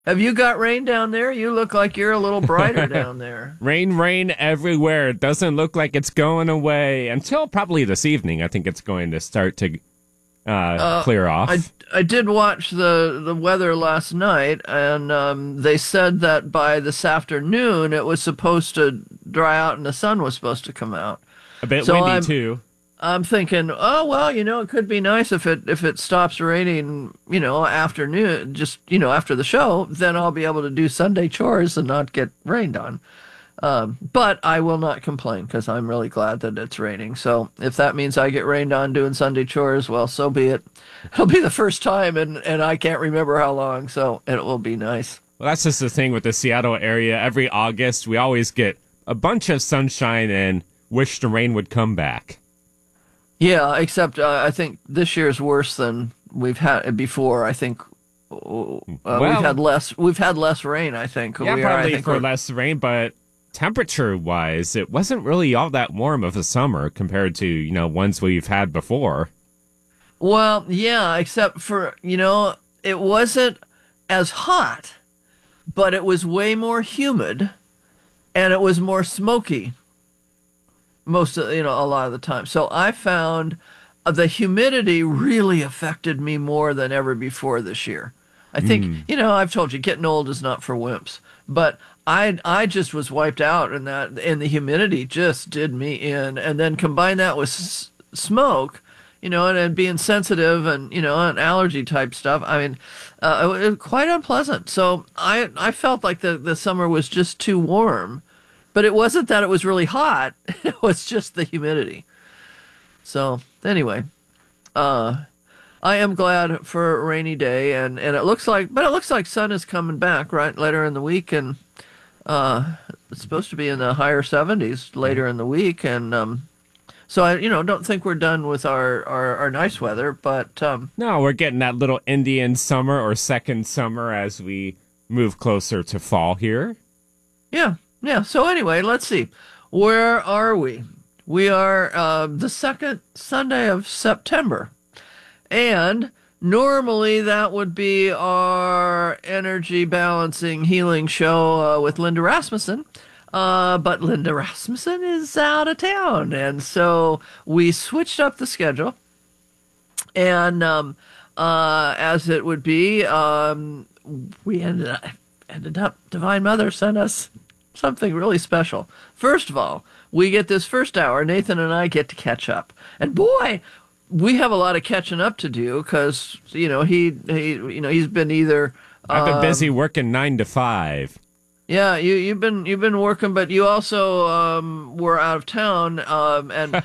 Have you got rain down there? You look like you're a little brighter down there. Rain, rain everywhere. It doesn't look like it's going away until probably this evening. I think it's going to start to clear I off. I did watch the weather last night, and they said that by this afternoon it was supposed to dry out and the sun was supposed to come out. A bit So windy, I'm too. I'm thinking, oh well, it could be nice if it stops raining, afternoon, just after the show, then I'll be able to do Sunday chores and not get rained on. But I will not complain because I'm really glad that it's raining. So if that means I get rained on doing Sunday chores, well, so be it. It'll be the first time, and I can't remember how long, so it will be nice. Well, that's just the thing with the Seattle area. Every August, we always get a bunch of sunshine and wish the rain would come back. Yeah, except I think this year's worse than we've had before. I think we've had less rain. I think Yeah, we are. I probably think for less rain, but temperature-wise, it wasn't really all that warm of a summer compared to, ones we've had before. Well, yeah, except for, it wasn't as hot, but it was way more humid and it was more smoky a lot of the time. So I found the humidity really affected me more than ever before this year. I think, I've told you, getting old is not for wimps, but I just was wiped out and the humidity just did me in. And then combine that with smoke, and being sensitive and allergy type stuff. I mean, it was quite unpleasant. So I felt like the summer was just too warm, but it wasn't that it was really hot. It was just the humidity. So anyway, I am glad for a rainy day, and it looks like sun is coming back right later in the week, and it's supposed to be in the higher 70s later in the week, and so I don't think we're done with our nice weather, but No, we're getting that little Indian summer or second summer as we move closer to fall here. yeah, yeah. So anyway, let's see, where are we? We are the second Sunday of September. And normally that would be our energy balancing healing show with Linda Rasmussen. But Linda Rasmussen is out of town. And so we switched up the schedule. And as it would be, we ended up, Divine Mother sent us something really special. First of all, we get this first hour. Nathan and I get to catch up. And boy, we have a lot of catching up to do because he's been either I've been busy working 9 to 5. yeah, you've been working, but you also were out of town, and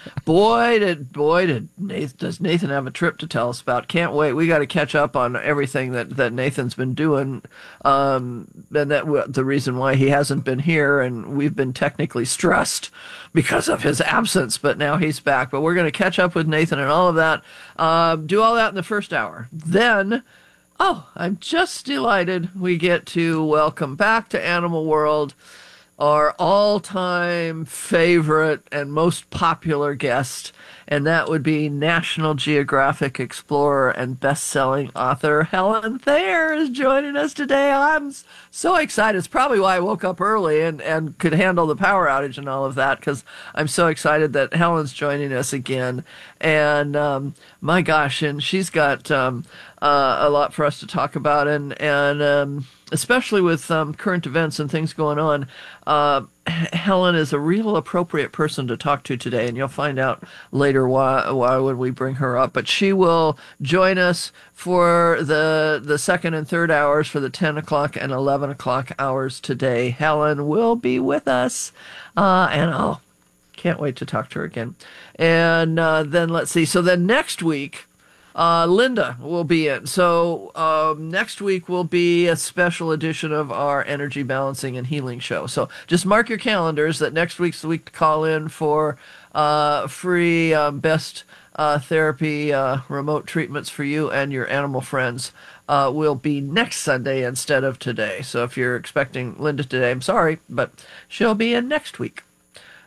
does Nathan have a trip to tell us about? Can't wait. We got to catch up on everything that Nathan's been doing, and the reason why he hasn't been here, and we've been technically stressed because of his absence, but now he's back. But we're going to catch up with Nathan and all of that. Do all that in the first hour. Then. Oh, I'm just delighted we get to welcome back to Animal World our all-time favorite and most popular guest, and that would be National Geographic explorer and best-selling author Helen Thayer is joining us today. I'm so excited. It's probably why I woke up early and could handle the power outage and all of that, because I'm so excited that Helen's joining us again. And my gosh, and she's got a lot for us to talk about, and especially with current events and things going on. Helen is a real appropriate person to talk to today, and you'll find out later why when we bring her up. But she will join us for the second and third hours for the 10 o'clock and 11 o'clock hours today. Helen will be with us, and can't wait to talk to her again. And then let's see. So then next week, Linda will be in. So next week will be a special edition of our energy balancing and healing show. So just mark your calendars that next week's the week to call in for free best therapy remote treatments for you and your animal friends. Will be next Sunday instead of today. So if you're expecting Linda today, I'm sorry, but she'll be in next week.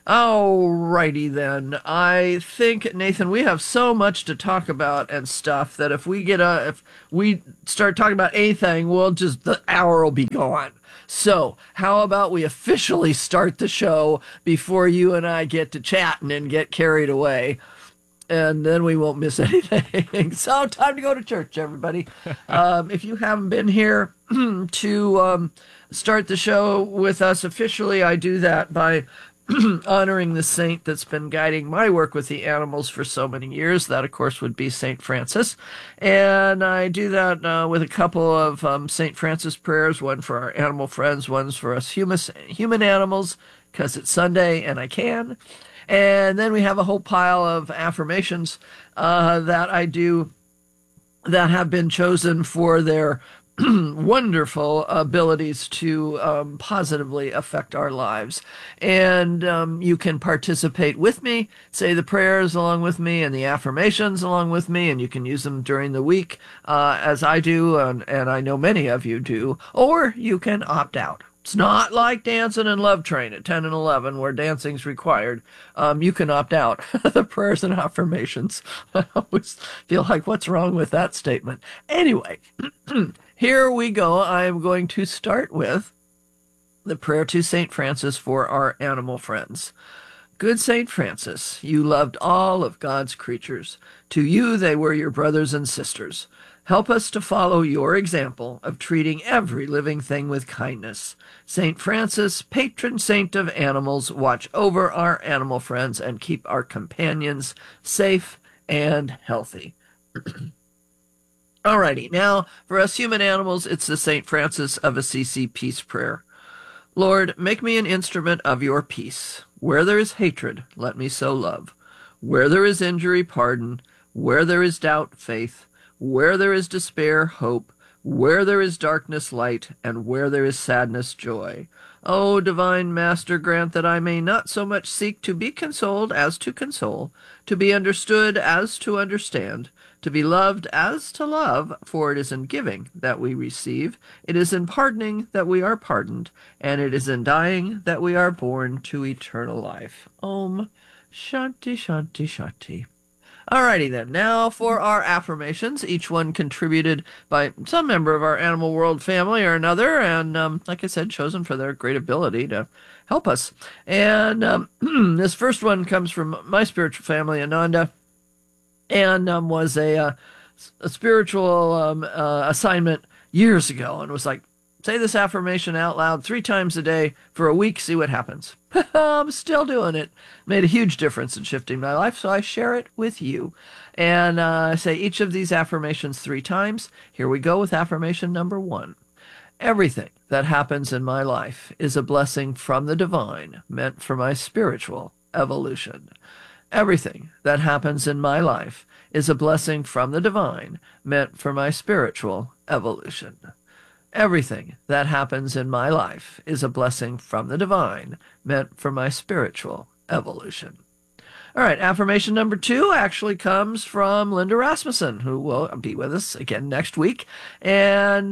Alrighty then. I think, Nathan, we have so much to talk about and stuff that if we start talking about anything, the hour will be gone. So, how about we officially start the show before you and I get to chatting and get carried away? And then we won't miss anything. So, time to go to church, everybody. If you haven't been here to start the show with us officially, I do that by honoring the saint that's been guiding my work with the animals for so many years. That, of course, would be St. Francis. And I do that with a couple of St. Francis prayers, one for our animal friends, one's for us human animals, because it's Sunday and I can. And then we have a whole pile of affirmations that I do that have been chosen for their wonderful abilities to positively affect our lives. And you can participate with me, say the prayers along with me and the affirmations along with me, and you can use them during the week as I do, and I know many of you do, or you can opt out. It's not like dancing in Love Train at 10 and 11 where dancing's required. You can opt out. The prayers and affirmations. I always feel like, what's wrong with that statement? Anyway, here we go. I am going to start with the prayer to St. Francis for our animal friends. Good St. Francis, you loved all of God's creatures. To you they were your brothers and sisters. Help us to follow your example of treating every living thing with kindness. St. Francis, patron saint of animals, watch over our animal friends and keep our companions safe and healthy. Alrighty, now for us human animals, it's the St. Francis of Assisi peace prayer. Lord, make me an instrument of your peace. Where there is hatred, let me sow love. Where there is injury, pardon. Where there is doubt, faith. Where there is despair, hope. Where there is darkness, light. And where there is sadness, joy. O divine Master, grant that I may not so much seek to be consoled as to console, to be understood as to understand, to be loved as to love, for it is in giving that we receive, it is in pardoning that we are pardoned, and it is in dying that we are born to eternal life. Om Shanti Shanti Shanti. Alrighty then, now for our affirmations, each one contributed by some member of our Animal World family or another, and like I said, chosen for their great ability to help us. And this first one comes from my spiritual family, Ananda, and was a spiritual assignment years ago, and was like, say this affirmation out loud 3 times a day for a week, see what happens. I'm still doing it. Made a huge difference in shifting my life, so I share it with you. And I say each of these affirmations 3 times. Here we go with affirmation number 1. Everything that happens in my life is a blessing from the divine, meant for my spiritual evolution. Everything that happens in my life is a blessing from the divine, meant for my spiritual evolution. Everything that happens in my life is a blessing from the divine, meant for my spiritual evolution. All right, affirmation number 2 actually comes from Linda Rasmussen, who will be with us again next week. And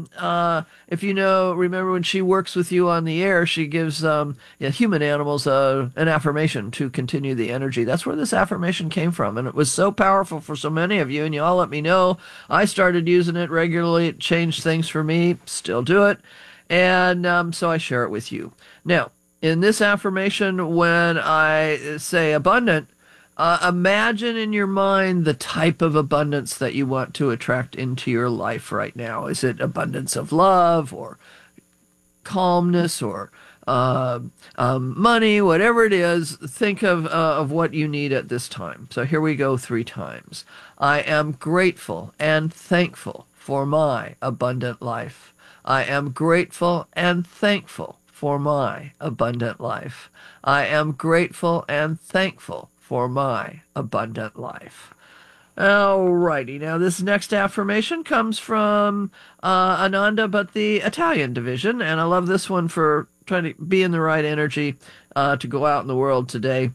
if you remember when she works with you on the air, she gives human animals an affirmation to continue the energy. That's where this affirmation came from, and it was so powerful for so many of you, and you all let me know. I started using it regularly. It changed things for me. Still do it. And so I share it with you. Now, in this affirmation, when I say abundant, imagine in your mind the type of abundance that you want to attract into your life right now. Is it abundance of love or calmness or money, whatever it is? Think of what you need at this time. So here we go 3 times. I am grateful and thankful for my abundant life. I am grateful and thankful for my abundant life. I am grateful and thankful for my abundant life. Alrighty, now this next affirmation comes from Ananda, but the Italian division, and I love this one for trying to be in the right energy to go out in the world today.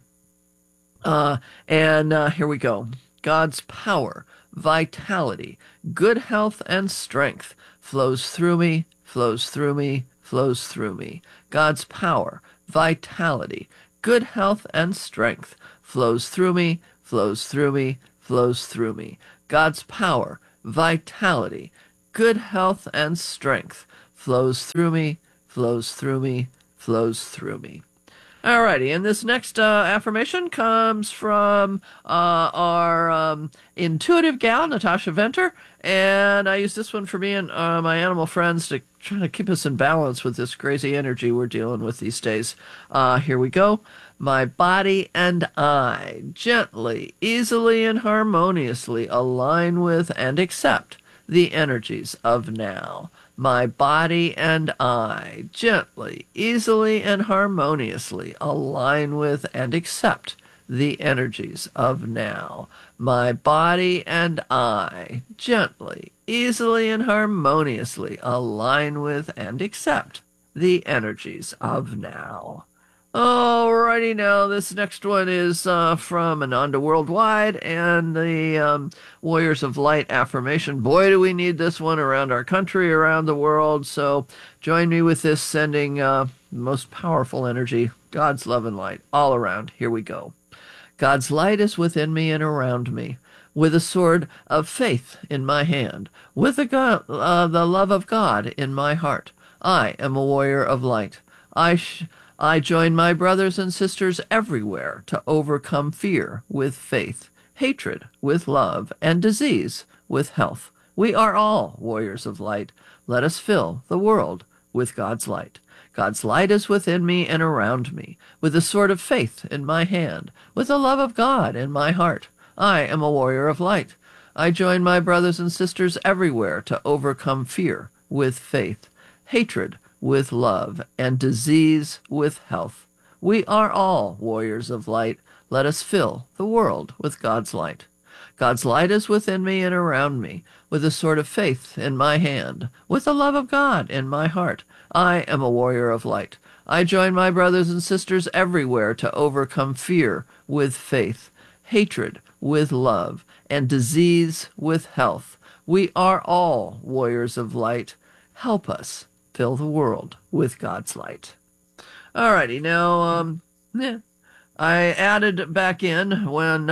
Here we go. God's power, vitality, good health, and strength flows through me, flows through me, flows through me. God's power, vitality, good health and strength flows through me, flows through me, flows through me. God's power, vitality, good health and strength flows through me, flows through me, flows through me. Alrighty, and this next affirmation comes from our intuitive gal, Natasha Venter, and I use this one for me and my animal friends to try to keep us in balance with this crazy energy we're dealing with these days. Here we go. My body and I gently, easily, and harmoniously align with and accept the energies of now. My body and I gently, easily, and harmoniously align with and accept the energies of now. My body and I gently, easily, and harmoniously align with and accept the energies of now. Alrighty, now this next one is from Ananda Worldwide and the Warriors of Light affirmation. Boy, do we need this one around our country, around the world. So join me with this, sending the most powerful energy, God's love and light, all around. Here we go. God's light is within me and around me, with a sword of faith in my hand, with the love of God in my heart. I am a warrior of light. I join my brothers and sisters everywhere to overcome fear with faith, hatred with love, and disease with health. We are all warriors of light. Let us fill the world with God's light. God's light is within me and around me, with the sword of faith in my hand, with the love of God in my heart. I am a warrior of light. I join my brothers and sisters everywhere to overcome fear with faith, hatred with love, and disease with health. We are all warriors of light. Let us fill the world with God's light. God's light is within me and around me, with the sword of faith in my hand, with the love of God in my heart. I am a warrior of light. I join my brothers and sisters everywhere to overcome fear with faith, hatred with love, and disease with health. We are all warriors of light. Help us fill the world with God's light. Alrighty, now, I added back in when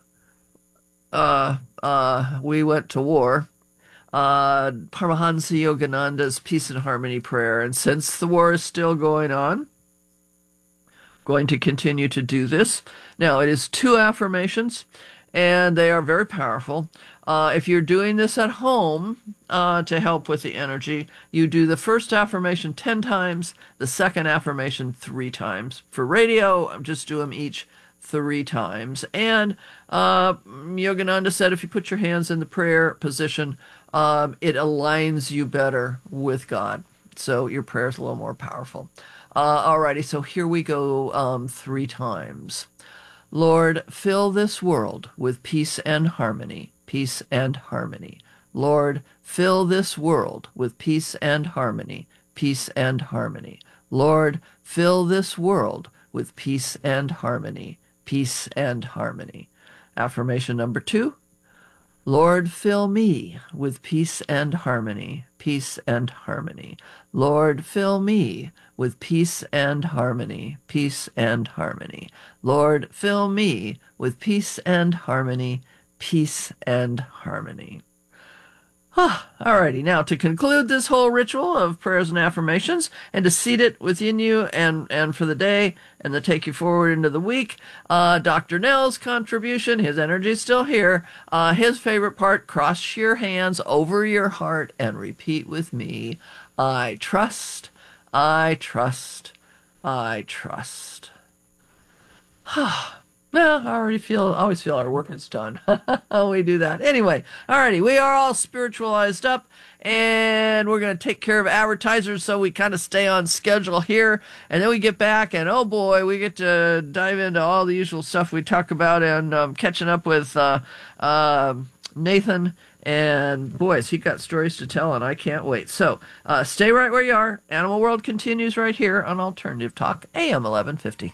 we went to war, Paramahansa Yogananda's Peace and Harmony prayer, and since the war is still going on, going to continue to do this. Now, it is 2 affirmations, and they are very powerful. If you're doing this at home to help with the energy, you do the first affirmation 10 times, the second affirmation 3 times. For radio, just do them each 3 times. And Yogananda said if you put your hands in the prayer position, it aligns you better with God. So your prayer is a little more powerful. Alrighty, so here we go 3 times. Lord, fill this world with peace and harmony, peace and harmony. Lord, fill this world with peace and harmony, peace and harmony. Lord, fill this world with peace and harmony, peace and harmony. Affirmation number 2. Lord, fill me with peace and harmony, peace and harmony. Lord, fill me with peace and harmony, peace and harmony. Lord, fill me with peace and harmony, peace and harmony. Alrighty, now to conclude this whole ritual of prayers and affirmations, and to seed it within you and for the day, and to take you forward into the week, Dr. Nell's contribution, his energy is still here. His favorite part, cross your hands over your heart and repeat with me, I trust, I trust, I trust. Well, I always feel our work is done. We do that. Anyway, alrighty, we are all spiritualized up, and we're going to take care of advertisers so we kind of stay on schedule here, and then we get back, and oh boy, we get to dive into all the usual stuff we talk about, and catching up with Nathan, and boys, he got stories to tell, and I can't wait. So stay right where you are. Animal World continues right here on Alternative Talk, AM 1150.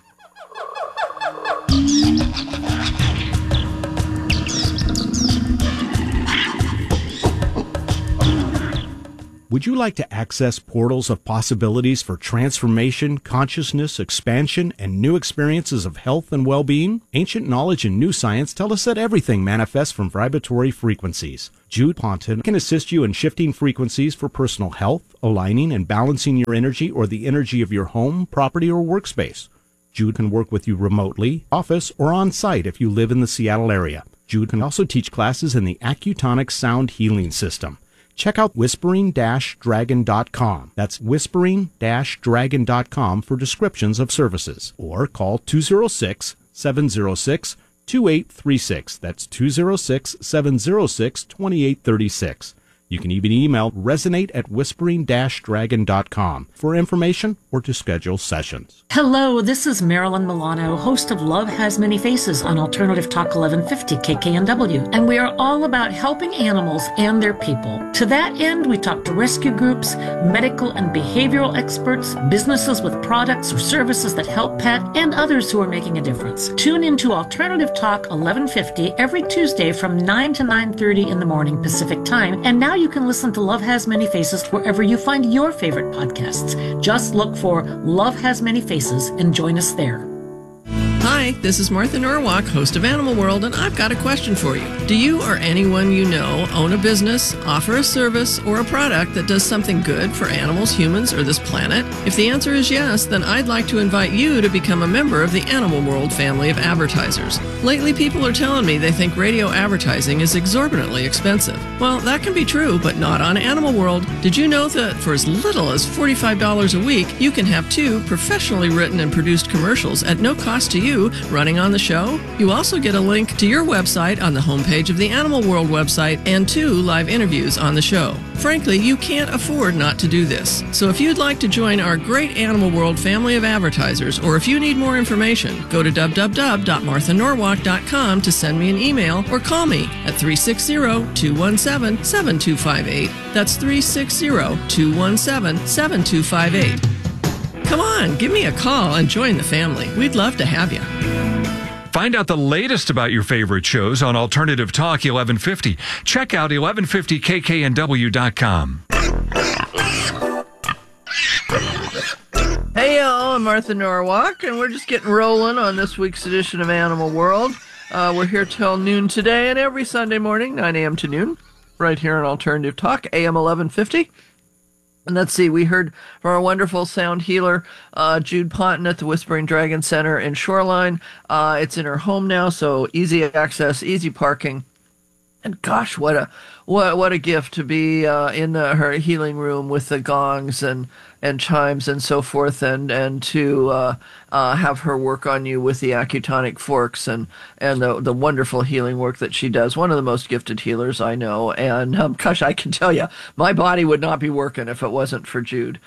Would you like to access portals of possibilities for transformation, consciousness, expansion, and new experiences of health and well-being? Ancient knowledge and new science tell us that everything manifests from vibratory frequencies. Jude Ponton can assist you in shifting frequencies for personal health, aligning and balancing your energy or the energy of your home, property, or workspace. Jude can work with you remotely, office, or on-site if you live in the Seattle area. Jude can also teach classes in the Acutonic Sound Healing System. Check out whispering-dragon.com. That's whispering-dragon.com for descriptions of services. Or call 206-706-2836. That's 206-706-2836. You can even email resonate@whispering-dragon.com for information or to schedule sessions. Hello, this is Marilyn Milano, host of Love Has Many Faces on Alternative Talk 1150 KKNW, and we are all about helping animals and their people. To that end, we talk to rescue groups, medical and behavioral experts, businesses with products or services that help pet, and others who are making a difference. Tune into Alternative Talk 1150 every Tuesday from 9 to 9:30 in the morning Pacific Time, and now you can listen to Love Has Many Faces wherever you find your favorite podcasts. Just look for Love Has Many Faces and join us there. Hi, this is Martha Norwalk, host of Animal World, and I've got a question for you. Do you or anyone you know own a business, offer a service, or a product that does something good for animals, humans, or this planet? If the answer is yes, then I'd like to invite you to become a member of the Animal World family of advertisers. Lately, people are telling me they think radio advertising is exorbitantly expensive. Well, that can be true, but not on Animal World. Did you know that for as little as $45 a week, you can have 2 professionally written and produced commercials at no cost to you running on the show? You also get a link to your website on the homepage of the Animal World website and 2 live interviews on the show. Frankly, you can't afford not to do this. So if you'd like to join our great Animal World family of advertisers, or if you need more information, go to www.marthanorwalk.com to send me an email or call me at 360-217-7258. That's 360-217-7258. Come on, give me a call and join the family. We'd love to have you. Find out the latest about your favorite shows on Alternative Talk 1150. Check out 1150kknw.com. Hey, y'all, I'm Martha Norwalk, and we're just getting rolling on this week's edition of Animal World. We're here till noon today, and every Sunday morning, 9 a.m. to noon, right here on Alternative Talk, AM 1150. And let's see, we heard from our wonderful sound healer, Jude Ponton at the Whispering Dragon Center in Shoreline. It's in her home now, so easy access, easy parking. And gosh, what a gift to be in her healing room with the gongs and chimes and so forth, and to have her work on you with the acutonic forks and the wonderful healing work that she does. One of the most gifted healers I know. And gosh, I can tell you, my body would not be working if it wasn't for Jude.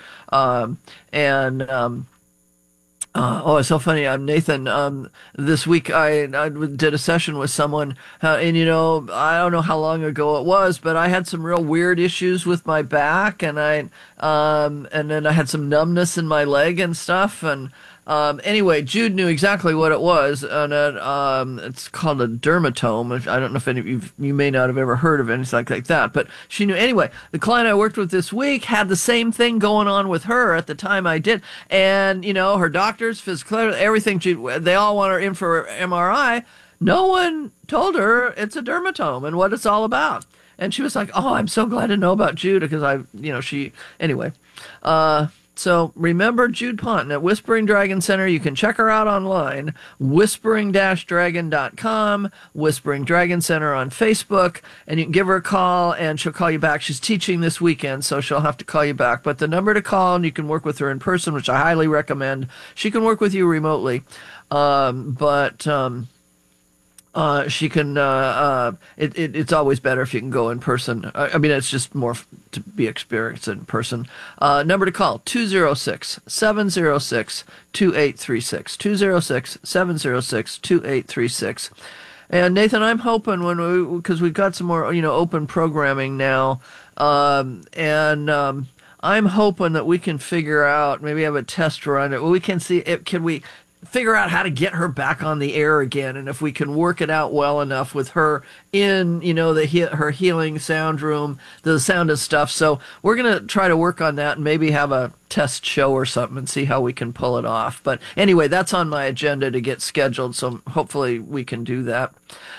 Oh, it's so funny. Nathan. This week I did a session with someone, and I don't know how long ago it was, but I had some real weird issues with my back, and then I had some numbness in my leg and stuff, and anyway, Jude knew exactly what it was, and it's called a dermatome. I don't know if any of you may not have ever heard of anything like that, but she knew. Anyway, the client I worked with this week had the same thing going on with her at the time I did, and her doctors, physical, everything, they all want her in for MRI. No one told her it's a dermatome and what it's all about. And she was like, "Oh, I'm so glad to know about Jude," because anyway. So remember Jude Ponton at Whispering Dragon Center. You can check her out online, whispering-dragon.com, Whispering Dragon Center on Facebook, and you can give her a call, and she'll call you back. She's teaching this weekend, so she'll have to call you back. But the number to call, and you can work with her in person, which I highly recommend. She can work with you remotely, she can, it's always better if you can go in person. It's just more to be experienced in person. Number to call, 206-706-2836, 206-706-2836. And Nathan, I'm hoping because we've got some more, open programming now, I'm hoping that we can figure out, maybe have a test run. We can see, figure out how to get her back on the air again, and if we can work it out well enough with her in, her healing sound room, the sound and stuff. So we're gonna try to work on that and maybe have a test show or something and see how we can pull it off. But anyway, that's on my agenda to get scheduled, so hopefully we can do that.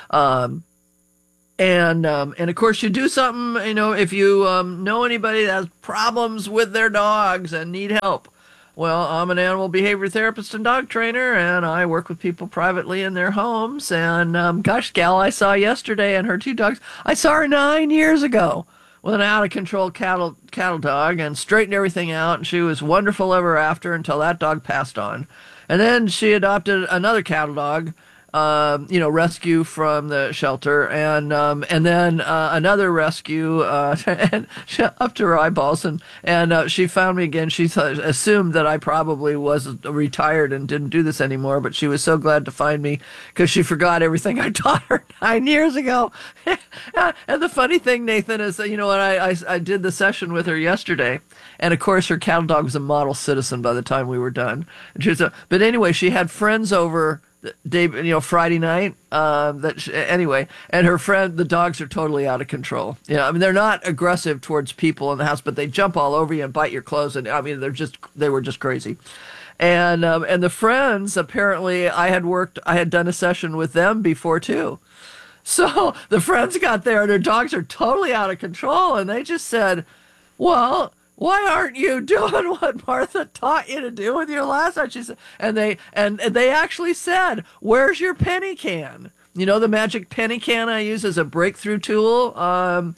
And of course, you do something, if you know anybody that has problems with their dogs and need help. Well, I'm an animal behavior therapist and dog trainer, and I work with people privately in their homes. And gal I saw yesterday and her 2 dogs, I saw her 9 years ago with an out-of-control cattle dog, and straightened everything out, and she was wonderful ever after until that dog passed on. And then she adopted another cattle dog, rescue from the shelter, and then another rescue and up to her eyeballs, and she found me again. She assumed that I probably was retired and didn't do this anymore, but she was so glad to find me because she forgot everything I taught her 9 years ago. And the funny thing, Nathan, is that, when I did the session with her yesterday, and of course her cattle dog was a model citizen by the time we were done. And but anyway, she had friends over day, Friday night. Anyway, and her friend, the dogs are totally out of control. They're not aggressive towards people in the house, but they jump all over you and bite your clothes. And they were just crazy. And the friends, apparently, I had done a session with them before too. So the friends got there and their dogs are totally out of control. And they just said, well, why aren't you doing what Martha taught you to do with your last one? She said, and they actually said, where's your penny can? The magic penny can I use as a breakthrough tool. And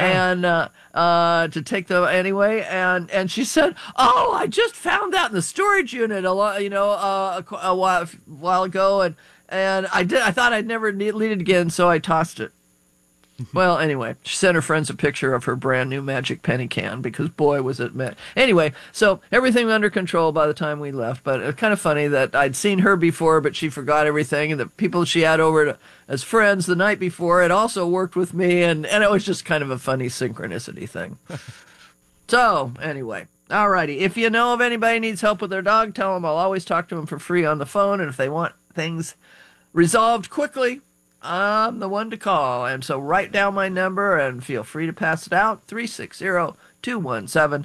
to take the anyway. And she said, oh, I just found that in the storage unit a while ago. And I thought I'd never need it again. So I tossed it. Well, anyway, she sent her friends a picture of her brand new magic penny can because, boy, was it met. Anyway, so everything was under control by the time we left. But it's kind of funny that I'd seen her before, but she forgot everything. And the people she had over as friends the night before had also worked with me. And it was just kind of a funny synchronicity thing. So, anyway. Alrighty. If you know of anybody who needs help with their dog, tell them I'll always talk to them for free on the phone. And if they want things resolved quickly, I'm the one to call. And so write down my number and feel free to pass it out. 360-217-7258.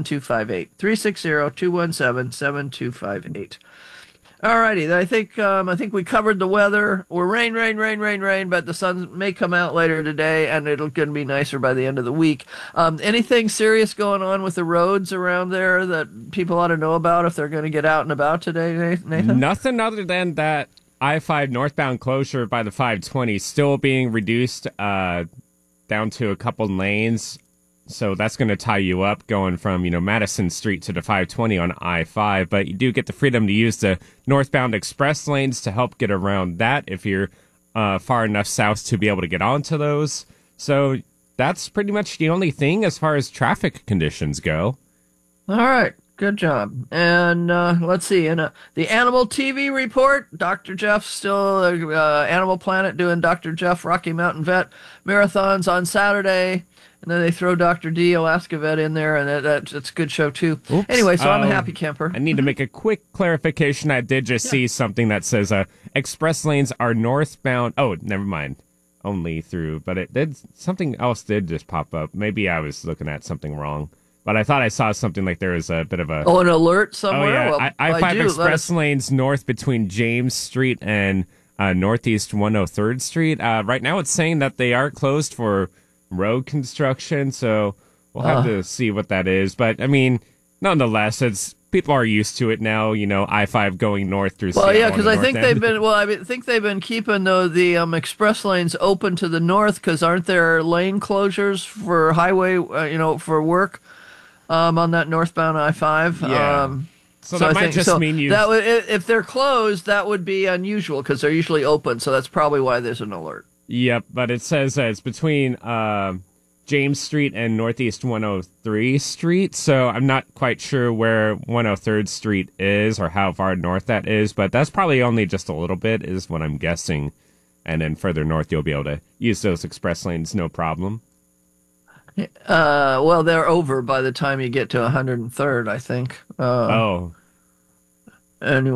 360-217-7258. Alrighty, I think we covered the weather. We're rain, but the sun may come out later today, and it'll gonna be nicer by the end of the week. Anything serious going on with the roads around there that people ought to know about if they're going to get out and about today, Nathan? Nothing other than that I-5 northbound closure by the 520 still being reduced down to a couple lanes. So that's going to tie you up going from, Madison Street to the 520 on I-5. But you do get the freedom to use the northbound express lanes to help get around that if you're far enough south to be able to get onto those. So that's pretty much the only thing as far as traffic conditions go. All right. Good job. And let's see. In the Animal TV report, Dr. Jeff still Animal Planet doing Dr. Jeff Rocky Mountain Vet marathons on Saturday. And then they throw Dr. D, Alaska Vet in there, and that's a good show, too. Oops. Anyway, so I'm a happy camper. I need to make a quick clarification. I did just see something that says express lanes are northbound. Oh, never mind. Only through. But it did something else did just pop up. Maybe I was looking at something wrong. But I thought I saw something like there was a bit of a... Oh, an alert somewhere? Oh, yeah. Well, I-5 express lanes north between James Street and Northeast 103rd Street. Right now it's saying that they are closed for road construction, so we'll have to see what that is. But, I mean, nonetheless, people are used to it now, I-5 going north through Seattle. Well, yeah, because I think they've been keeping the express lanes open to the north, because aren't there lane closures for highway, for work? On that northbound I-5. Yeah. So that might just mean if they're closed, that would be unusual because they're usually open. So that's probably why there's an alert. Yep, but it says it's between James Street and Northeast 103 Street. So I'm not quite sure where 103rd Street is or how far north that is, but that's probably only just a little bit is what I'm guessing. And then further north, you'll be able to use those express lanes, no problem. Well, they're over by the time you get to 103rd, I think. Oh. Anyway.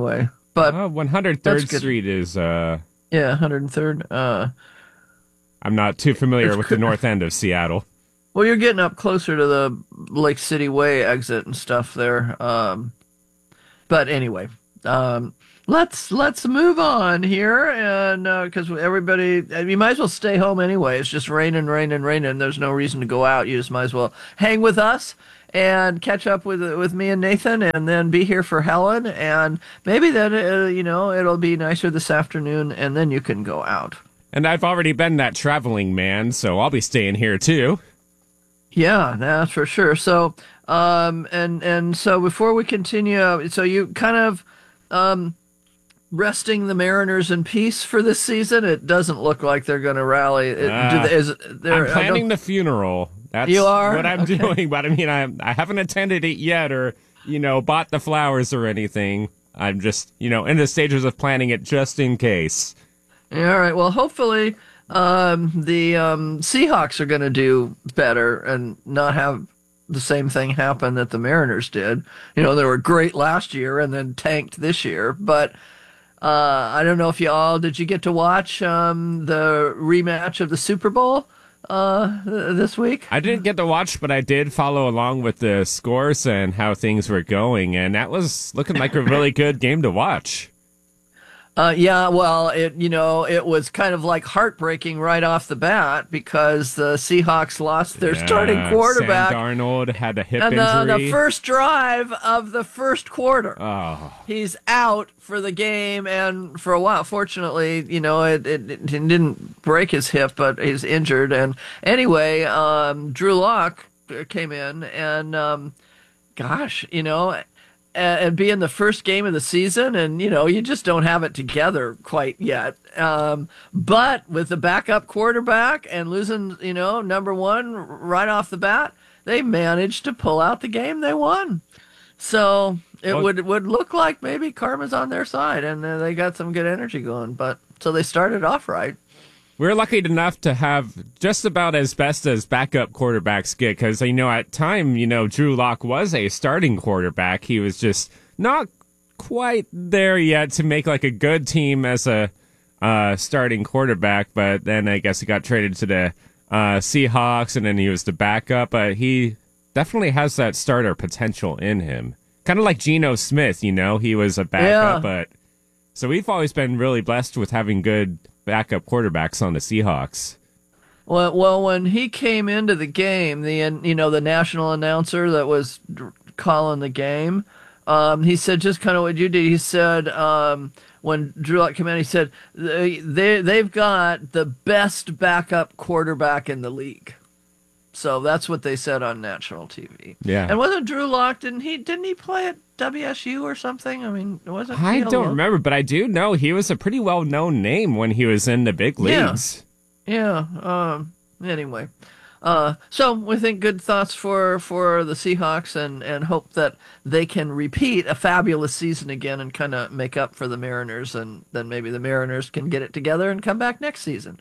But 103rd that's good. Street is. Yeah, 103rd. I'm not too familiar with the north end of Seattle. Well, you're getting up closer to the Lake City Way exit and stuff there. But anyway, let's move on here, and because everybody, you might as well stay home anyway. It's just raining. There's no reason to go out. You just might as well hang with us and catch up with me and Nathan, and then be here for Helen, and maybe then it'll be nicer this afternoon, and then you can go out. And I've already been that traveling man, so I'll be staying here too. Yeah, that's for sure. So, and so before we continue, so you kind of resting the Mariners in peace for this season. It doesn't look like they're going to rally. I'm planning the funeral. That's You are? what I'm Okay. doing. But I mean, I haven't attended it yet, or bought the flowers or anything. I'm just in the stages of planning it just in case. All right. Well, hopefully, the Seahawks are going to do better and not have the same thing happen that the Mariners did. They were great last year and then tanked this year. But I don't know if did you get to watch the rematch of the Super Bowl this week? I didn't get to watch, but I did follow along with the scores and how things were going, and that was looking like a really good game to watch. Yeah, well, it was kind of like heartbreaking right off the bat because the Seahawks lost their starting quarterback. Sam Darnold had a hip And injury. the first drive of the first quarter, Oh. he's out for the game and for a while. Fortunately, it didn't break his hip, but he's injured. And anyway, Drew Lock came in and, and being the first game of the season, and you just don't have it together quite yet. But with the backup quarterback and losing, number one right off the bat, they managed to pull out the game they won. So it would look like maybe karma's on their side, and they got some good energy going. But so they started off right. We're lucky enough to have just about as best as backup quarterbacks get, because, at time, Drew Lock was a starting quarterback. He was just not quite there yet to make like a good team as a starting quarterback, but then I guess he got traded to the Seahawks, and then he was the backup. But he definitely has that starter potential in him. Kind of like Geno Smith, he was a backup, but so we've always been really blessed with having good backup quarterbacks on the Seahawks. Well, when he came into the game, the national announcer that was calling the game, he said just kind of what you did. He said when Drew Lock came in, he said they've got the best backup quarterback in the league. So that's what they said on national TV. Yeah. And wasn't Drew Lock? Didn't he play at WSU or something? I mean, wasn't he? I don't remember, but I do know he was a pretty well-known name when he was in the big leagues. Yeah. Anyway, so we think good thoughts for the Seahawks, and hope that they can repeat a fabulous season again and kind of make up for the Mariners, and then maybe the Mariners can get it together and come back next season.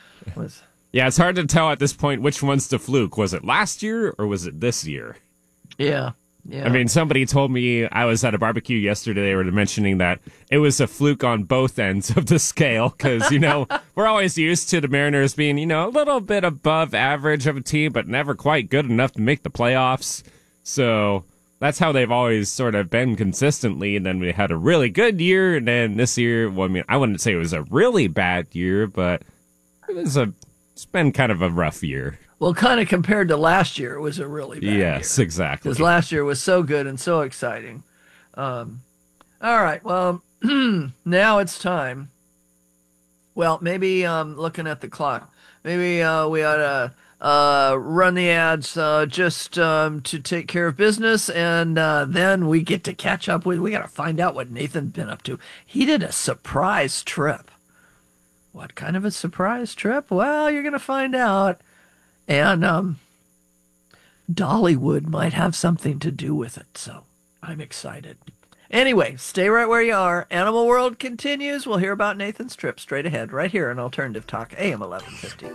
Yeah, it's hard to tell at this point which one's the fluke. Was it last year or was it this year? Yeah. I mean, somebody told me, I was at a barbecue yesterday, they were mentioning that it was a fluke on both ends of the scale because, we're always used to the Mariners being, a little bit above average of a team, but never quite good enough to make the playoffs. So that's how they've always sort of been consistently. And then we had a really good year, and then this year, well, I mean, I wouldn't say it was a really bad year, but it's been kind of a rough year. Well, kind of compared to last year, it was a really bad year. Yes, exactly. Because last year was so good and so exciting. All right, well, now it's time. Well, maybe looking at the clock, maybe we ought to run the ads just to take care of business, and then we get to catch up with. We got to find out what Nathan's been up to. He did a surprise trip. What kind of a surprise trip? Well, you're going to find out. And Dollywood might have something to do with it, so I'm excited. Anyway, stay right where you are. Animal World continues. We'll hear about Nathan's trip straight ahead, right here on Alternative Talk, AM 1150.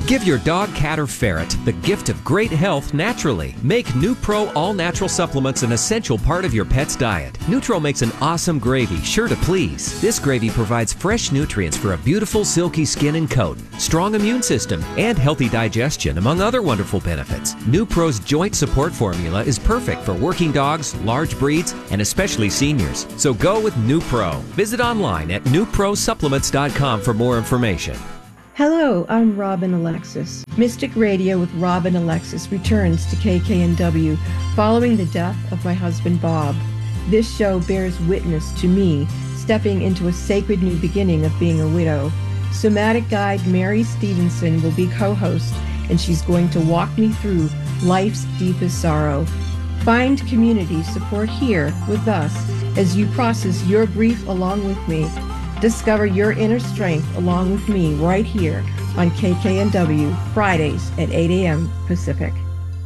Give your dog, cat, or ferret the gift of great health naturally. Make NuPro all-natural supplements an essential part of your pet's diet. Nutro makes an awesome gravy, sure to please. This gravy provides fresh nutrients for a beautiful, silky skin and coat, strong immune system, and healthy digestion, among other wonderful benefits. NuPro's joint support formula is perfect for working dogs, large breeds, and especially seniors. So go with NuPro. Visit online at NuProSupplements.com for more information. Hello, I'm Robin Alexis. Mystic Radio with Robin Alexis returns to KKNW following the death of my husband Bob. This show bears witness to me stepping into a sacred new beginning of being a widow. Somatic guide Mary Stevenson will be co-host, and she's going to walk me through life's deepest sorrow. Find community support here with us as you process your grief along with me. Discover your inner strength along with me right here on KKNW, Fridays at 8 a.m. Pacific.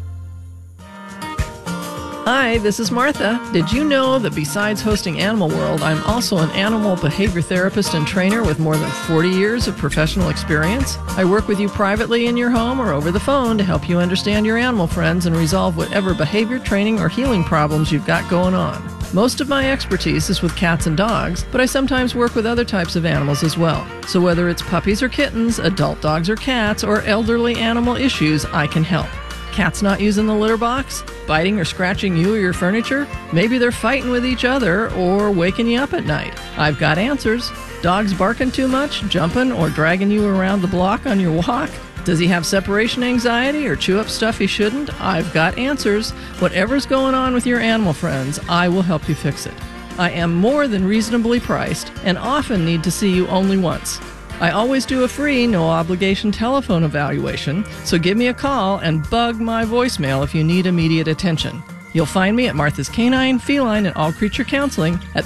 Hi, this is Martha. Did you know that besides hosting Animal World, I'm also an animal behavior therapist and trainer with more than 40 years of professional experience? I work with you privately in your home or over the phone to help you understand your animal friends and resolve whatever behavior, training, or healing problems you've got going on. Most of my expertise is with cats and dogs, but I sometimes work with other types of animals as well. So whether it's puppies or kittens, adult dogs or cats, or elderly animal issues, I can help. Cats not using the litter box? Biting or scratching you or your furniture? Maybe they're fighting with each other or waking you up at night. I've got answers. Dogs barking too much, jumping, or dragging you around the block on your walk? Does he have separation anxiety or chew up stuff he shouldn't? I've got answers. Whatever's going on with your animal friends, I will help you fix it. I am more than reasonably priced and often need to see you only once. I always do a free, no-obligation telephone evaluation, so give me a call and bug my voicemail if you need immediate attention. You'll find me at Martha's Canine, Feline, and All Creature Counseling at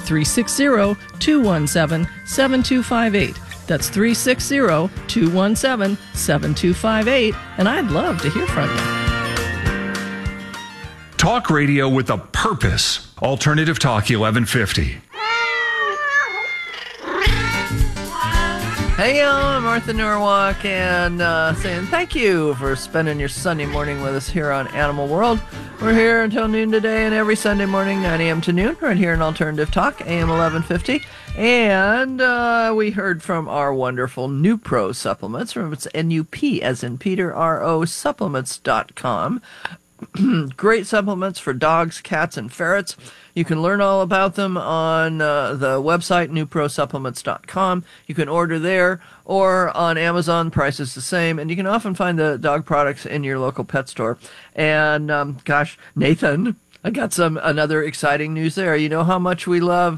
360-217-7258. That's 360-217-7258, and I'd love to hear from you. Talk radio with a purpose. Alternative Talk 1150. Hey, y'all, I'm Martha Norwalk, and saying thank you for spending your Sunday morning with us here on Animal World. We're here until noon today, and every Sunday morning, 9 a.m. to noon, right here in Alternative Talk, AM 1150. And we heard from our wonderful NuPro supplements, from it's NUP, as in Peter, RO, supplements.com. Great supplements for dogs, cats, and ferrets. You can learn all about them on the website, nuprosupplements.com. You can order there or on Amazon. Price is the same. And you can often find the dog products in your local pet store. And, gosh, Nathan, I got another exciting news there. You know how much we love,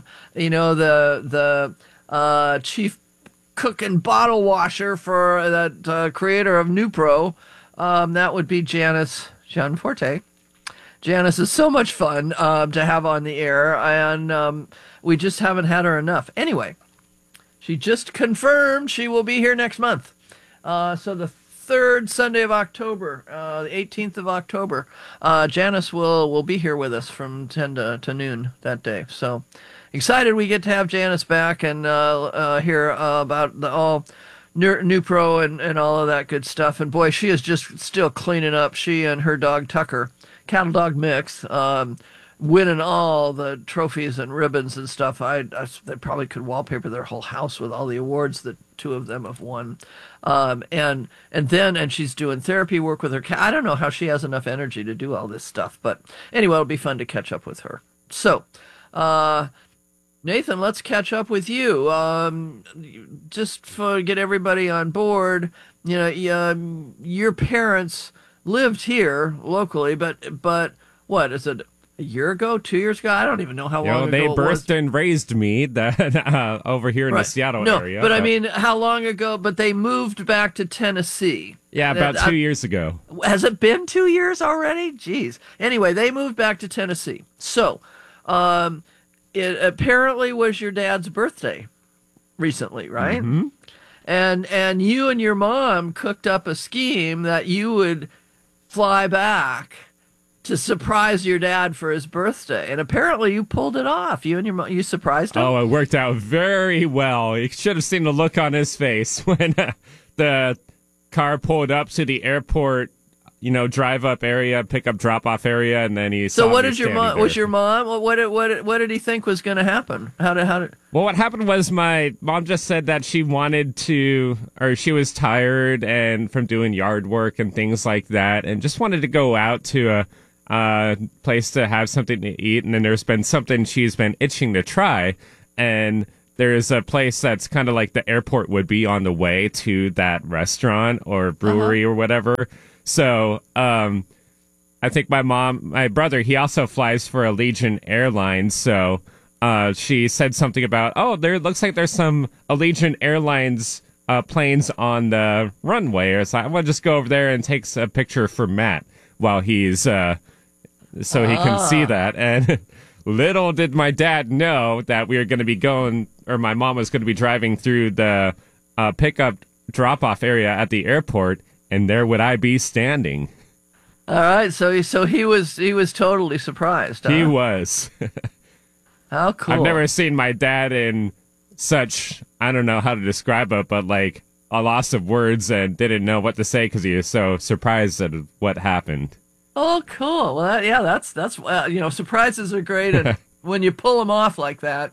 the chief cook and bottle washer for that creator of NuPro. That would be Janice Gianforte. Janice is so much fun to have on the air, and we just haven't had her enough. Anyway, she just confirmed she will be here next month. So the third Sunday of October, the 18th of October, Janice will be here with us from 10 to noon that day. So excited we get to have Janice back and hear about all NuPro and all of that good stuff. And boy, she is just still cleaning up. She and her dog Tucker, cattle dog mix, winning all the trophies and ribbons and stuff. They probably could wallpaper their whole house with all the awards that two of them have won. And she's doing therapy work with her cat. I don't know how she has enough energy to do all this stuff, but anyway, it'll be fun to catch up with her. So, Nathan, let's catch up with you. Just to get everybody on board, your parents lived here locally, but what is it? A year ago, 2 years ago? I don't even know how long ago they it birthed was. and raised me over here in the Seattle area. But I mean, how long ago? But they moved back to Tennessee. Yeah, about 2 years ago. Has it been 2 years already? Jeez. Anyway, they moved back to Tennessee. So, it apparently was your dad's birthday recently, right? Mm-hmm. And you and your mom cooked up a scheme that you would fly back to surprise your dad for his birthday. And apparently you pulled it off. You and your mom, you surprised him? Oh, it worked out very well. You should have seen the look on his face when the car pulled up to the airport, drive up area, pick up drop off area, and then he saw So what me did your standing mom? there. Was your mom? What did he think was going to happen? How did? Well, what happened was my mom just said that she wanted to, or she was tired and from doing yard work and things like that, and just wanted to go out to a place to have something to eat. And then there's been something she's been itching to try, and there's a place that's kind of like the airport would be on the way to that restaurant or brewery or whatever. So, I think my brother, he also flies for Allegiant Airlines. So, she said something about, there looks like there's some Allegiant Airlines, planes on the runway. Or so I want to just go over there and take a picture for Matt while he's, so he can see that. And little did my dad know that we were going to be going, or my mom was going to be driving through the, pickup drop-off area at the airport. And there would I be standing. All right, so he was totally surprised. Huh? He was. How cool! I've never seen my dad in such, I don't know how to describe it, but like a loss of words and didn't know what to say because he was so surprised at what happened. Oh, cool. Well, that's surprises are great, and when you pull them off like that,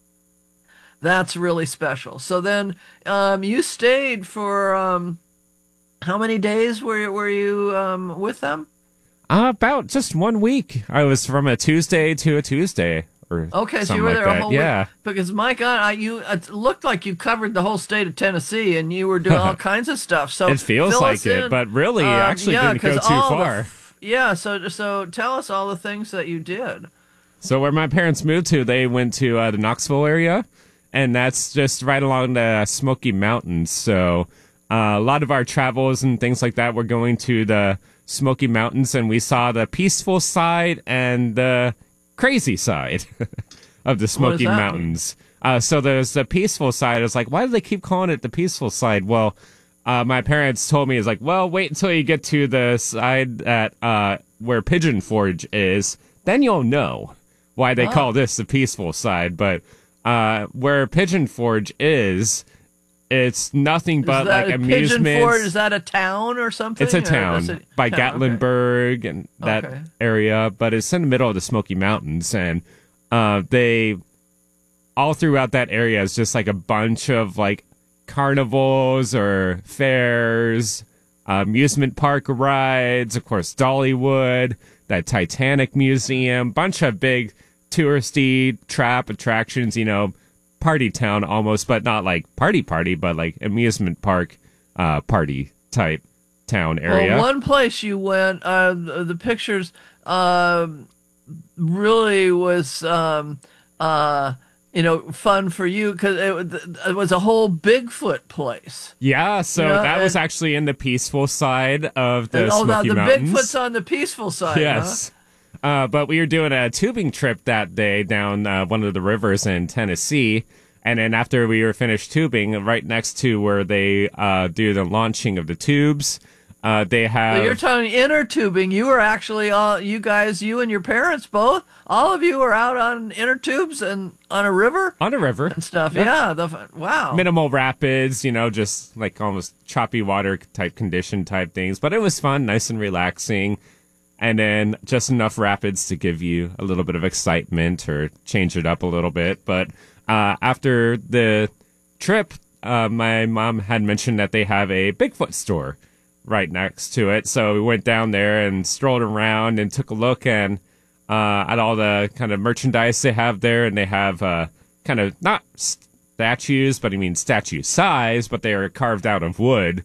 that's really special. So then, you stayed for. How many days were you with them? About just 1 week. I was from a Tuesday to a Tuesday. Okay, so you were there a whole week. Because my God, it looked like you covered the whole state of Tennessee, and you were doing all kinds of stuff. So it feels like it, but really, you actually didn't go too far. So tell us all the things that you did. So where my parents moved to, they went to the Knoxville area, and that's just right along the Smoky Mountains. So. A lot of our travels and things like that were going to the Smoky Mountains, and we saw the peaceful side and the crazy side of the Smoky Mountains. So there's the peaceful side. I was like, why do they keep calling it the peaceful side? Well, my parents told me, wait until you get to the side that where Pigeon Forge is, then you'll know why they call this the peaceful side. But where Pigeon Forge is... It's nothing but like amusements. Pigeon Forge, is that a town or something? It's a town by Gatlinburg and that area, but it's in the middle of the Smoky Mountains, and they all throughout that area is just like a bunch of like carnivals or fairs, amusement park rides, of course Dollywood, that Titanic Museum, bunch of big touristy trap attractions, party town almost, but not like party, but like amusement park party type town area. Well, one place you went, the pictures really was fun for you because it was a whole Bigfoot place. Yeah, so that was actually in the peaceful side of the Smoky Mountains. Bigfoot's on the peaceful side. Yes. Huh? But we were doing a tubing trip that day down one of the rivers in Tennessee. And then after we were finished tubing, right next to where they do the launching of the tubes, they have... So you're talking inner tubing. You were actually, you and your parents both, all of you were out on inner tubes and on a river? On a river. And stuff, wow. Minimal rapids, just like almost choppy water type condition type things. But it was fun, nice and relaxing. And then just enough rapids to give you a little bit of excitement or change it up a little bit. But after the trip, my mom had mentioned that they have a Bigfoot store right next to it. So we went down there and strolled around and took a look at all the kind of merchandise they have there. And they have kind of not statues, but I mean statue size, but they are carved out of wood.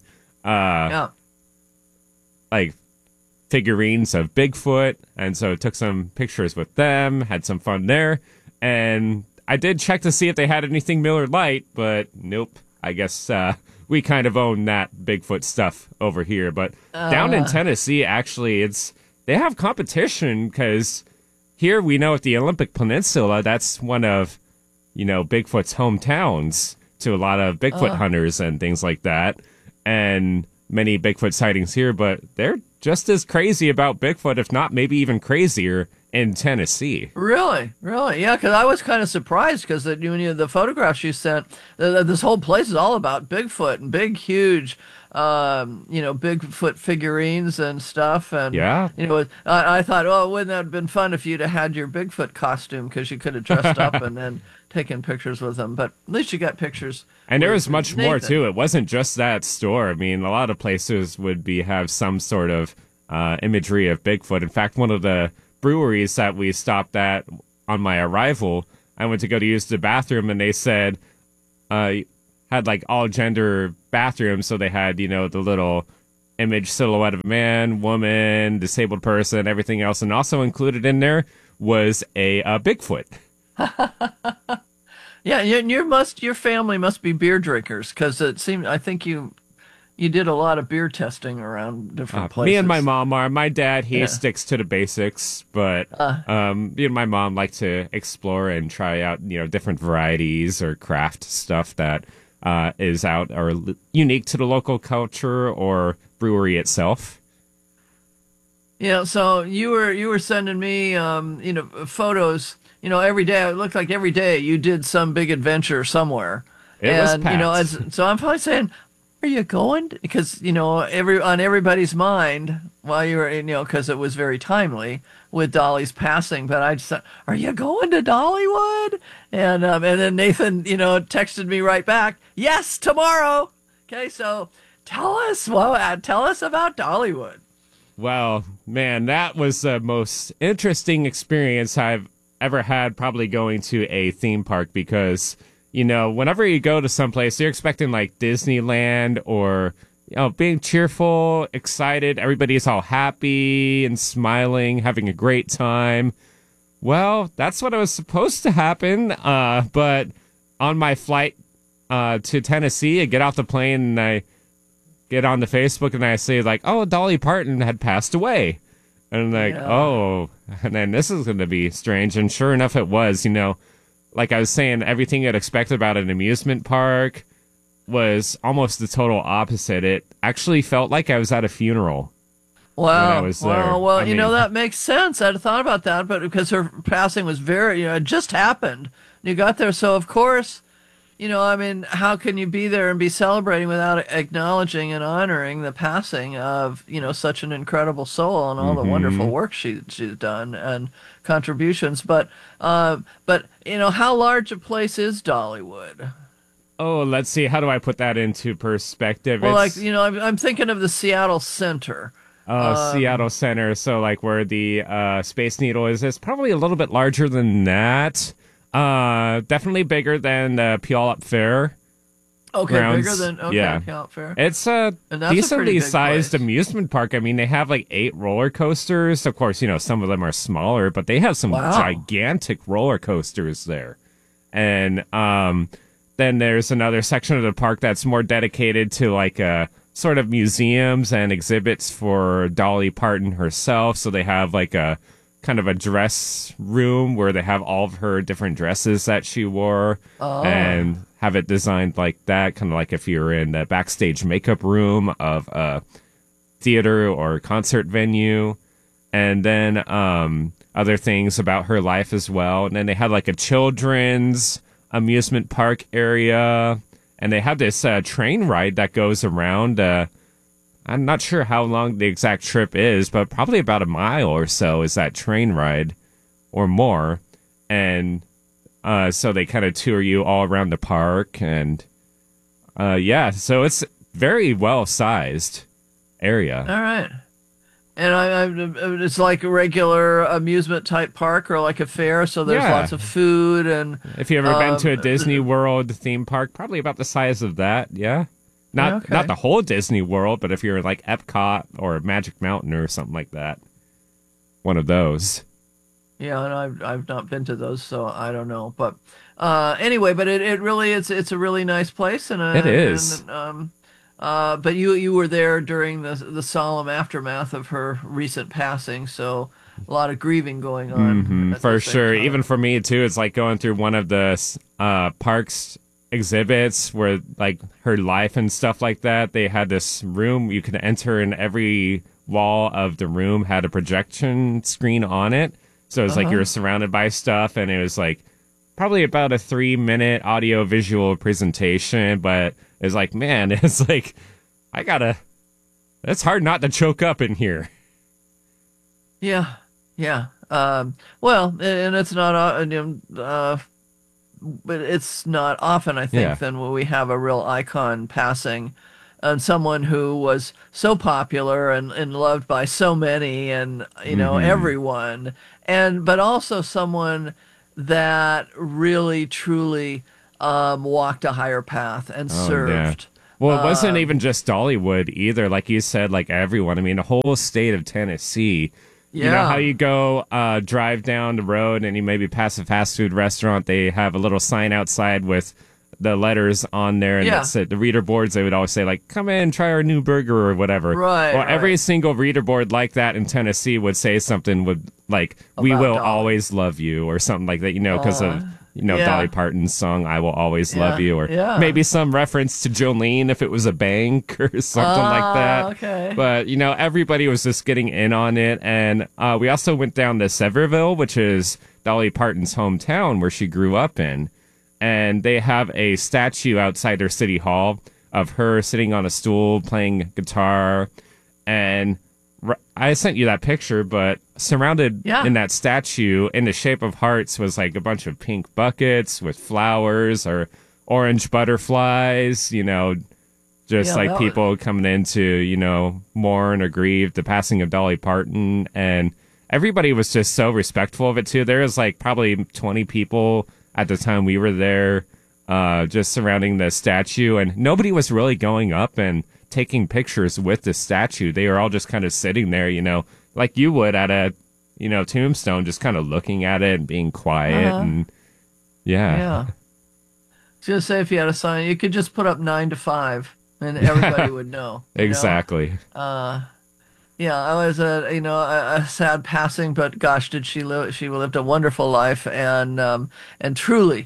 Like figurines of Bigfoot, and so took some pictures with them, had some fun there, and I did check to see if they had anything Miller Lite, but nope. I guess we kind of own that Bigfoot stuff over here, but down in Tennessee, actually, they have competition, because here we know at the Olympic Peninsula, that's one of, Bigfoot's hometowns to a lot of Bigfoot hunters and things like that, and many Bigfoot sightings here, but they're just as crazy about Bigfoot, if not maybe even crazier, in Tennessee. Really? Yeah, because I was kind of surprised because the photographs you sent, this whole place is all about Bigfoot and big, huge Bigfoot figurines and stuff. And, Yeah. I thought, oh, wouldn't that have been fun if you'd have had your Bigfoot costume, because you could have dressed up and then taken pictures with them. But at least you got pictures. And there was much more, Nathan. too. It wasn't just that store. I mean, a lot of places would have some sort of imagery of Bigfoot. In fact, one of the breweries that we stopped at on my arrival, I went to go to use the bathroom, and they said had like all gender bathrooms, so they had the little image silhouette of a man, woman, disabled person, everything else, and also included in there was a Bigfoot. Yeah, and your family must be beer drinkers, because I think you did a lot of beer testing around different places. Me and my mom are. My dad, he sticks to the basics, but me and my mom like to explore and try out, different varieties or craft stuff that is out or unique to the local culture or brewery itself. Yeah, so you were sending me, photos, every day. It looked like every day you did some big adventure somewhere. It was packed. So I'm probably saying, are you going? Because, on everybody's mind while you were, because it was very timely with Dolly's passing. But I just thought, are you going to Dollywood? And then Nathan, texted me right back, yes, tomorrow. Okay, so tell us about Dollywood. Well, man, that was the most interesting experience I've ever had, probably going to a theme park, because whenever you go to someplace, you're expecting like Disneyland or, being cheerful, excited. Everybody's all happy and smiling, having a great time. Well, that's what was supposed to happen. But on my flight to Tennessee, I get off the plane and I get on the Facebook and I say like, oh, Dolly Parton had passed away. And I'm like, oh, and then this is going to be strange. And sure enough, it was, like I was saying, everything I'd expected about an amusement park was almost the total opposite. It actually felt like I was at a funeral. Wow. When I was there. Well, that makes sense. I'd thought about that, but because her passing was it just happened. You got there. So, of course, how can you be there and be celebrating without acknowledging and honoring the passing of, such an incredible soul and all the wonderful work she's done and contributions. But how large a place is Dollywood? Oh, let's see. How do I put that into perspective? Well, I'm thinking of the Seattle Center. Seattle Center. So like where the Space Needle is, it's probably a little bit larger than that. Definitely bigger than the Puyallup Fair. Okay, grounds. Bigger than Puyallup Fair. It's a decently sized place. amusement park. I mean, they have like 8 roller coasters. Of course, some of them are smaller, but they have some gigantic roller coasters there. And then there's another section of the park that's more dedicated to like sort of museums and exhibits for Dolly Parton herself. So they have like a kind of a dress room where they have all of her different dresses that she wore and have it designed like that, kind of like if you're in the backstage makeup room of a theater or concert venue. And then other things about her life as well. And then they had like a children's amusement park area, and they have this train ride that goes around. I'm not sure how long the exact trip is, but probably about a mile or so is that train ride or more. And so they kind of tour you all around the park. And so it's very well-sized area. All right. And it's like a regular amusement type park or like a fair, so there's lots of food. And if you've ever been to a Disney World theme park, probably about the size of that, yeah. Not the whole Disney World, but if you're like Epcot or Magic Mountain or something like that, one of those. Yeah, and I've not been to those, so I don't know. But anyway, but it really it's a really nice place, and it is. But you were there during the solemn aftermath of her recent passing, so a lot of grieving going on. For sure. Even for me, too, it's like going through one of the park's exhibits where, like, her life and stuff like that. They had this room you could enter, and every wall of the room had a projection screen on it. So it was like you were surrounded by stuff, and it was like probably about a 3-minute audio visual presentation, but it's like, man, it's like It's hard not to choke up in here. Yeah, yeah. Well, and it's not, but it's not often, I think, then when we have a real icon passing, and someone who was so popular and loved by so many, and everyone, but also someone that really truly walked a higher path and served. Yeah. Well, it wasn't even just Dollywood either. Like you said, like everyone. I mean, the whole state of Tennessee. Yeah. You know how you go drive down the road and you maybe pass a fast food restaurant. They have a little sign outside with the letters on there, and that's it. The reader boards, they would always say, like, come in, try our new burger or whatever. Right. Well, every single reader board like that in Tennessee would say something like, we will always love you, or something like that, because of Dolly Parton's song, I Will Always Love You, or maybe some reference to Jolene if it was a bank or something like that. Okay. But, everybody was just getting in on it. And we also went down to Sevierville, which is Dolly Parton's hometown where she grew up in. And they have a statue outside their city hall of her sitting on a stool playing guitar. And I sent you that picture, but surrounded in that statue in the shape of hearts was like a bunch of pink buckets with flowers or orange butterflies, just like people coming in to, mourn or grieve the passing of Dolly Parton. And everybody was just so respectful of it, too. There was like probably 20 people at the time we were there, just surrounding the statue, and nobody was really going up and taking pictures with the statue. They were all just kind of sitting there, like you would at a, tombstone, just kind of looking at it and being quiet. And yeah. I was going to say, if you had a sign, you could just put up 9 to 5 and everybody would know. Exactly. Yeah, I was a sad passing, but gosh, did she live? She lived a wonderful life, and truly,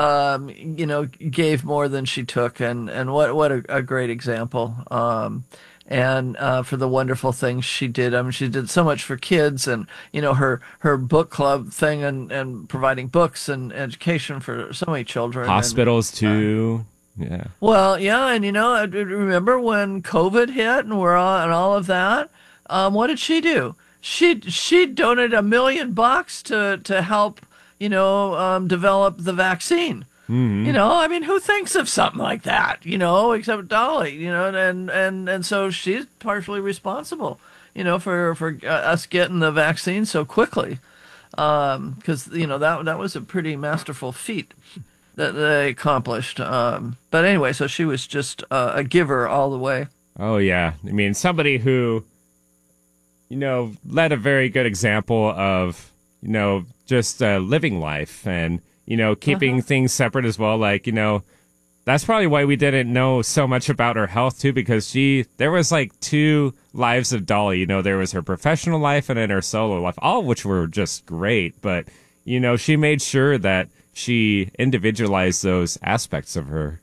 gave more than she took, and what a great example. And for the wonderful things she did. I mean, she did so much for kids, and her book club thing, and providing books and education for so many children. Hospitals too. Yeah. Well, yeah, and I remember when COVID hit, and all of that. What did she do? She donated $1 million to help, develop the vaccine. Mm-hmm. I mean, who thinks of something like that? Except Dolly. And so she's partially responsible, for us getting the vaccine so quickly, because that was a pretty masterful feat that they accomplished. But anyway, so she was just a giver all the way. Oh yeah, I mean, somebody who led a very good example of, just living life and, keeping things separate as well. Like, that's probably why we didn't know so much about her health, too, because there was like 2 lives of Dolly. There was her professional life and then her solo life, all of which were just great. But, she made sure that she individualized those aspects of her.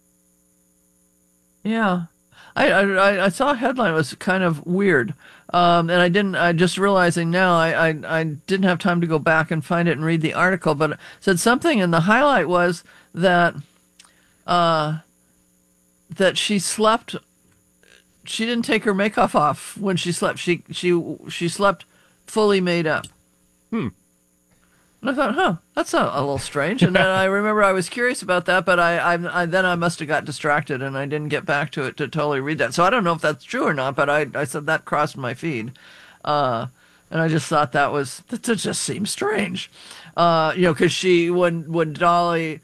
Yeah. I saw a headline. It was kind of weird. And I just realizing now, I didn't have time to go back and find it and read the article, but it said something, and the highlight was that she slept. She didn't take her makeup off when she slept. She slept fully made up. And I thought, that's a little strange. And then I remember I was curious about that, but I must have got distracted and I didn't get back to it to totally read that. So I don't know if that's true or not, but I said that crossed my feed. And I just thought that just seems strange. Because when Dolly,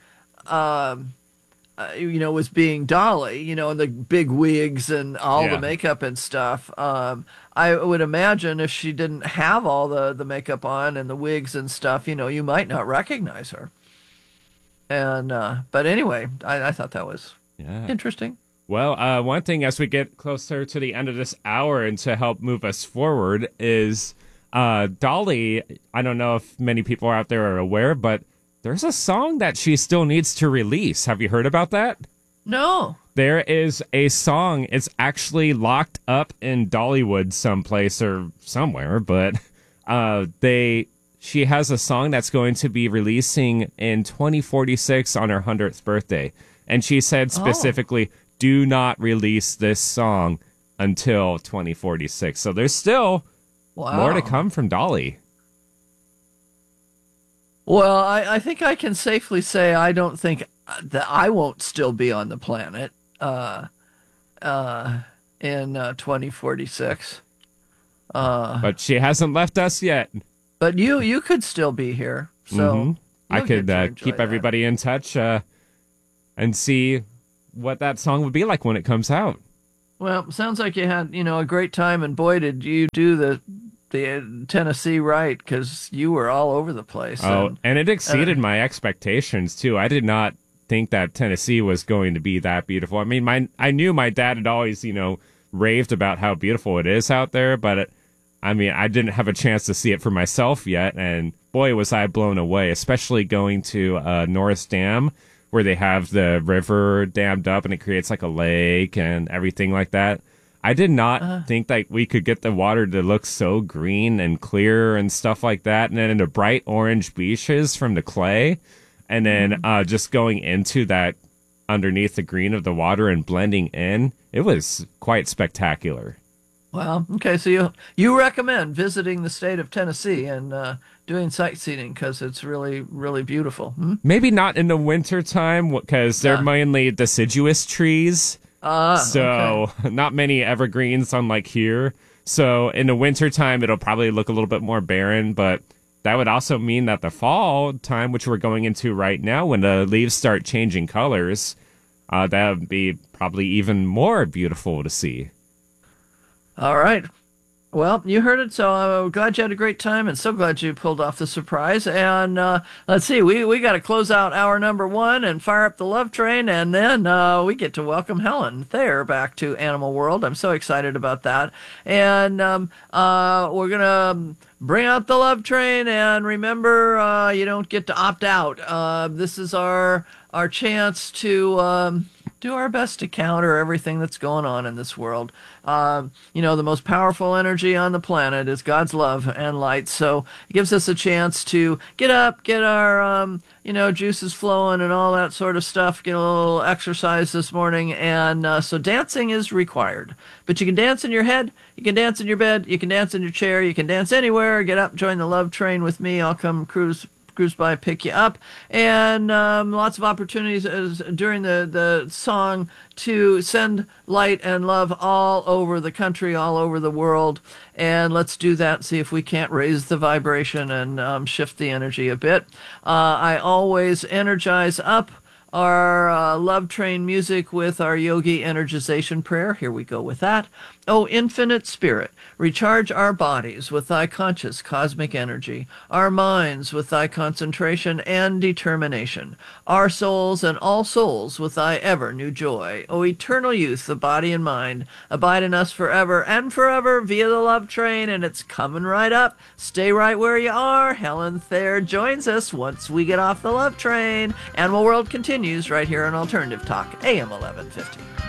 was being Dolly, and the big wigs and all the makeup and stuff, I would imagine if she didn't have all the makeup on and the wigs and stuff, you might not recognize her. And but anyway, I thought that was interesting. Well, one thing as we get closer to the end of this hour and to help move us forward is Dolly. I don't know if many people out there are aware, but there's a song that she still needs to release. Have you heard about that? No. There is a song. It's actually locked up in Dollywood someplace or somewhere, but she has a song that's going to be releasing in 2046 on her 100th birthday. And she said specifically, do not release this song until 2046. So there's still more to come from Dolly. Well, I think I can safely say I don't think that I won't still be on the planet in 2046. But she hasn't left us yet. But you could still be here, so I could keep everybody in touch and see what that song would be like when it comes out. Well, sounds like you had a great time, and boy, did you do the Tennessee right, because you were all over the place. And it exceeded my expectations too. I did not think that Tennessee was going to be that beautiful. I mean, I knew my dad had always raved about how beautiful it is out there, but I didn't have a chance to see it for myself yet, and boy, was I blown away, especially going to Norris Dam, where they have the river dammed up and it creates like a lake and everything like that. I did not think that we could get the water to look so green and clear and stuff like that, and then into bright orange beaches from the clay, and then just going into that underneath the green of the water and blending in. It was quite spectacular. Well, okay, so you recommend visiting the state of Tennessee and doing sightseeing because it's really, really beautiful. Maybe not in the winter time because they're mainly deciduous trees. So not many evergreens unlike here. So in the winter time, it'll probably look a little bit more barren, but that would also mean that the fall time, which we're going into right now, when the leaves start changing colors, that would be probably even more beautiful to see. All right. Well, you heard it, so I'm glad you had a great time, and so glad you pulled off the surprise. And let's see, we got to close out hour number 1 and fire up the love train, and then we get to welcome Helen Thayer back to Animal World. I'm so excited about that. And we're going to bring out the love train, and remember, you don't get to opt out. This is our chance to do our best to counter everything that's going on in this world. The most powerful energy on the planet is God's love and light. So it gives us a chance to get up, get our, juices flowing and all that sort of stuff, get a little exercise this morning. And so dancing is required. But you can dance in your head, you can dance in your bed, you can dance in your chair, you can dance anywhere. Get up, join the love train with me. I'll come cruise by, pick you up, and lots of opportunities during the song to send light and love all over the country, all over the world. And let's do that, see if we can't raise the vibration and shift the energy a bit. I always energize up our love train music with our yogi energization prayer. Here we go with that. O infinite spirit, recharge our bodies with thy conscious cosmic energy, our minds with thy concentration and determination, our souls and all souls with thy ever new joy. O eternal youth, the body and mind, abide in us forever and forever via the love train, and it's coming right up. Stay right where you are. Helen Thayer joins us once we get off the love train. Animal World continues right here on Alternative Talk, AM 1150.